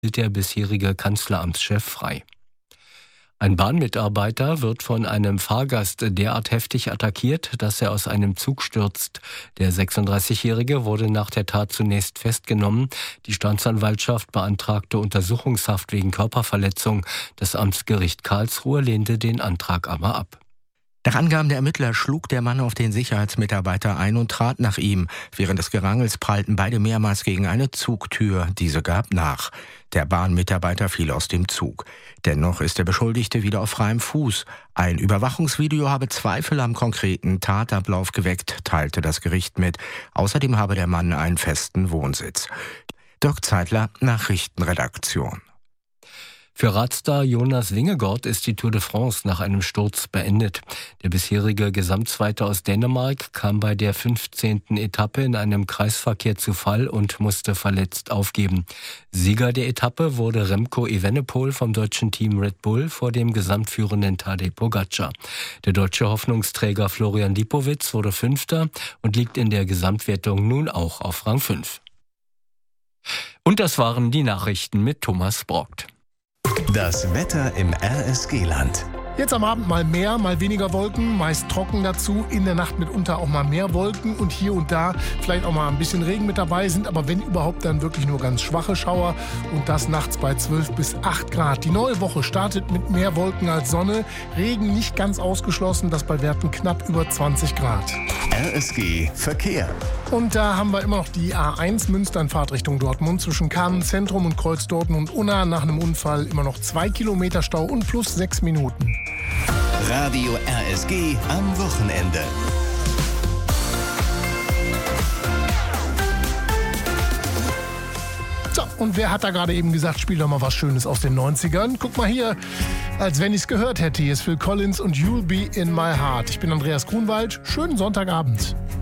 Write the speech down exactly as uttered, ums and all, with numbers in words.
der bisherige Kanzleramtschef frei. Ein Bahnmitarbeiter wird von einem Fahrgast derart heftig attackiert, dass er aus einem Zug stürzt. Der sechsunddreißigjährige wurde nach der Tat zunächst festgenommen. Die Staatsanwaltschaft beantragte Untersuchungshaft wegen Körperverletzung. Das Amtsgericht Karlsruhe lehnte den Antrag aber ab. Nach Angaben der Ermittler schlug der Mann auf den Sicherheitsmitarbeiter ein und trat nach ihm. Während des Gerangels prallten beide mehrmals gegen eine Zugtür. Diese gab nach. Der Bahnmitarbeiter fiel aus dem Zug. Dennoch ist der Beschuldigte wieder auf freiem Fuß. Ein Überwachungsvideo habe Zweifel am konkreten Tatablauf geweckt, teilte das Gericht mit. Außerdem habe der Mann einen festen Wohnsitz. Dirk Zeitler, Nachrichtenredaktion. Für Radstar Jonas Vingegaard ist die Tour de France nach einem Sturz beendet. Der bisherige Gesamtzweite aus Dänemark kam bei der fünfzehnten Etappe in einem Kreisverkehr zu Fall und musste verletzt aufgeben. Sieger der Etappe wurde Remco Evenepoel vom deutschen Team Red Bull vor dem gesamtführenden Tadej Pogačar. Der deutsche Hoffnungsträger Florian Lipowitz wurde Fünfter und liegt in der Gesamtwertung nun auch auf Rang fünf. Und das waren die Nachrichten mit Thomas Brockt. Das Wetter im R S G-Land. Jetzt am Abend mal mehr, mal weniger Wolken, meist trocken dazu. In der Nacht mitunter auch mal mehr Wolken und hier und da vielleicht auch mal ein bisschen Regen mit dabei, sind aber wenn überhaupt dann wirklich nur ganz schwache Schauer und das nachts bei zwölf bis acht Grad. Die neue Woche startet mit mehr Wolken als Sonne. Regen nicht ganz ausgeschlossen, das bei Werten knapp über zwanzig Grad. R S G Verkehr. Und da haben wir immer noch die A eins Münster in Fahrtrichtung Dortmund zwischen Kamen Zentrum und Kreuz Dortmund und Unna. Nach einem Unfall immer noch zwei Kilometer Stau und plus sechs Minuten. Radio R S G am Wochenende. So, und wer hat da gerade eben gesagt, spiel doch mal was Schönes aus den neunzigern? Guck mal hier, als wenn ich es gehört hätte. Hier ist Phil Collins und You'll Be in My Heart. Ich bin Andreas Grunwald. Schönen Sonntagabend.